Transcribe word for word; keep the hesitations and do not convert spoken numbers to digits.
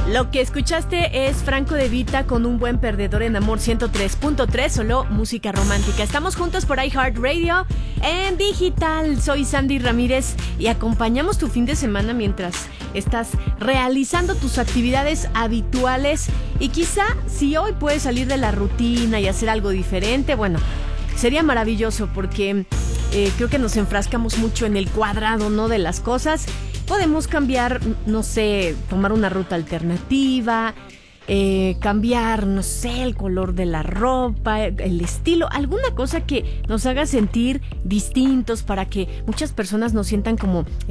Lo que escuchaste es Franco De Vita con Un Buen Perdedor en Amor ciento tres punto tres, solo música romántica. Estamos juntos por iHeartRadio en digital. Soy Sandy Ramírez y acompañamos tu fin de semana mientras estás realizando tus actividades habituales. Y quizá si hoy puedes salir de la rutina y hacer algo diferente, bueno, sería maravilloso porque eh, creo que nos enfrascamos mucho en el cuadrado, ¿no?, de las cosas. Podemos cambiar, no sé, tomar una ruta alternativa, eh, cambiar, no sé, el color de la ropa, el estilo, alguna cosa que nos haga sentir distintos para que muchas personas nos sientan como